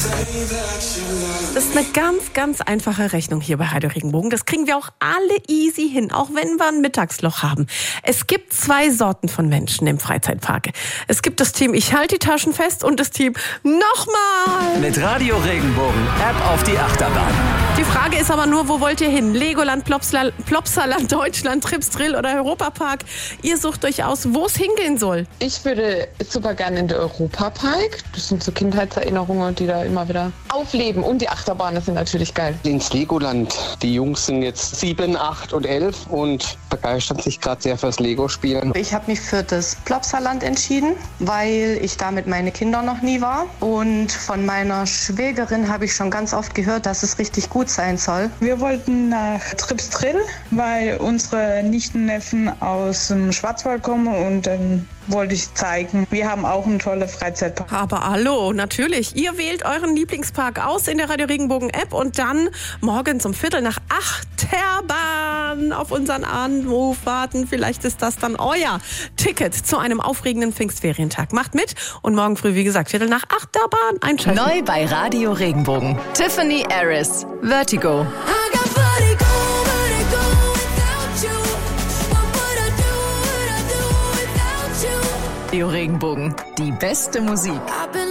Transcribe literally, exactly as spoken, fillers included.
Das ist eine ganz, ganz einfache Rechnung hier bei Radio Regenbogen. Das kriegen wir auch alle easy hin, auch wenn wir ein Mittagsloch haben. Es gibt zwei Sorten von Menschen im Freizeitpark. Es gibt das Team Ich halte die Taschen fest und das Team Nochmal. Mit Radio Regenbogen, App auf die Achterbahn. Die Frage ist aber nur, wo wollt ihr hin? Legoland, Plopsla, Plopsaland, Deutschland, Trips Drill oder Europapark? Ihr sucht euch aus, wo es hingehen soll. Ich würde super gerne in den Europapark. Das sind so Kindheitserinnerungen, die da immer wieder aufleben. Und die Achterbahnen sind natürlich geil. Ins Legoland. Die Jungs sind jetzt sieben, acht und elf und begeistern sich gerade sehr fürs Lego-Spielen. Ich habe mich für das Plopsaland entschieden, weil ich da mit meinen Kindern noch nie war. Und von meiner Schwägerin habe ich schon ganz oft gehört, dass es richtig gut sein soll. Wir wollten nach Trips Drill, weil unsere Nichten-Neffen aus dem Schwarzwald kommen und dann wollte ich zeigen, wir haben auch einen tollen Freizeitpark. Aber hallo, natürlich. Ihr wählt euren Lieblingspark aus in der Radio Regenbogen App und dann morgens um Viertel nach Achterbahn auf unseren Anruf warten. Vielleicht ist das dann euer Ticket zu einem aufregenden Pfingstferientag. Macht mit und morgen früh, wie gesagt, Viertel nach Achterbahn einschalten. Neu bei Radio Regenbogen. Tiffany Harris, Vertigo. Radio Regenbogen, die beste Musik.